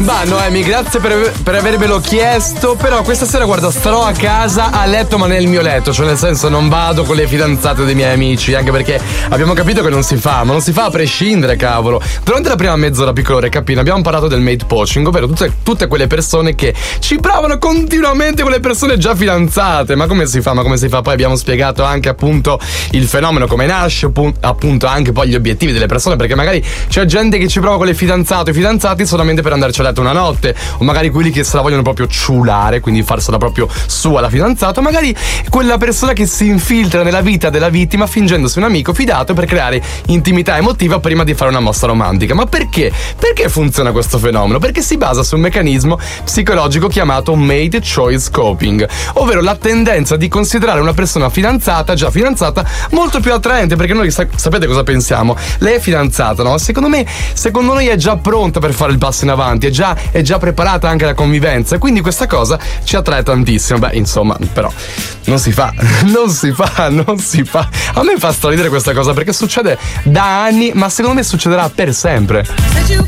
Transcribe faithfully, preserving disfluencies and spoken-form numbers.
Ma Noemi, grazie per, per avermelo chiesto. Però questa sera, guarda, starò a casa a letto, ma nel mio letto. Cioè, nel senso, non vado con le fidanzate dei miei amici. Anche perché abbiamo capito che non si fa. Ma non si fa a prescindere, cavolo. Durante la prima mezz'ora, piccolo recapino, abbiamo parlato del mate poaching, ovvero tutte, tutte quelle persone che ci provano continuamente con le persone già fidanzate. Ma come si fa? Ma come si fa? Poi abbiamo spiegato anche appunto il fenomeno, come nasce, appunto anche poi gli obiettivi delle persone, perché magari c'è gente che ci prova con le fidanzate o fidanzati solamente per andarci a letto una notte, o magari quelli che se la vogliono proprio ciulare, quindi farsela proprio sua la fidanzata, o magari quella persona che si infiltra nella vita della vittima fingendosi un amico fidato per creare intimità emotiva prima di fare una mossa romantica. Ma perché? Perché funziona questo fenomeno? Perché si basa su un meccanismo psicologico chiamato mate choice coping, ovvero la tendenza di considerare una persona fidanzata, già fidanzata, molto più attraente, perché noi sa- sapete cosa pensiamo? Lei è fidanzata, no? Secondo me, secondo noi è già pronta per fare il passo in avanti, è già, è già preparata anche alla convivenza, e quindi questa cosa ci attrae tantissimo. Beh, insomma, però non si fa, non si fa, non si fa. A me fa straridere questa cosa perché succede da anni, ma secondo me succederà per sempre.